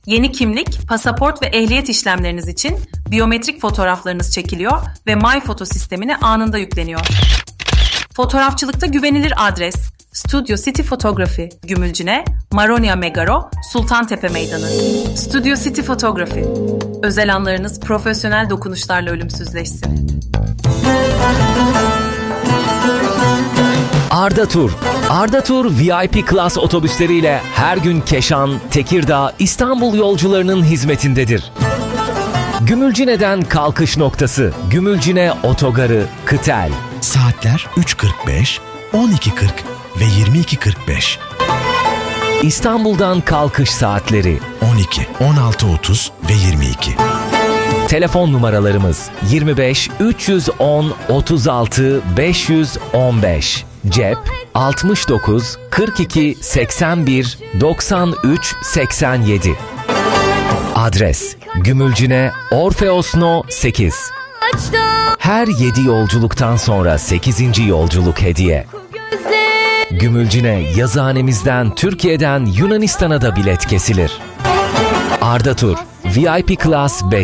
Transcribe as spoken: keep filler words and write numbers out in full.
Yeni kimlik, pasaport ve ehliyet işlemleriniz için biyometrik fotoğraflarınız çekiliyor ve MyPhoto sistemine anında yükleniyor. Fotoğrafçılıkta güvenilir adres Studio City Fotoğrafı, Gümülcine, Maronia Megaro, Sultantepe Meydanı. Studio City Fotoğrafı. Özel anlarınız profesyonel dokunuşlarla ölümsüzleşsin. Arda Tur. Arda Tur V I P Class otobüsleriyle her gün Keşan, Tekirdağ, İstanbul yolcularının hizmetindedir. Gümülcine'den kalkış noktası Gümülcine Otogarı, Kıtel. Saatler üç kırk beş, on iki kırk ve yirmi iki kırk beş. İstanbul'dan kalkış saatleri on iki, on altı otuz ve yirmi iki. Telefon numaralarımız yirmi beş üç yüz on otuz altı beş yüz on beş. Cep altmış dokuz kırk iki seksen bir doksan üç seksen yedi. Adres Gümülcine Orfeos No sekiz. Her yedi yolculuktan sonra sekizinci yolculuk hediye. Gümülcine yazıhanemizden Türkiye'den Yunanistan'a da bilet kesilir. Arda Tur V I P Class beş.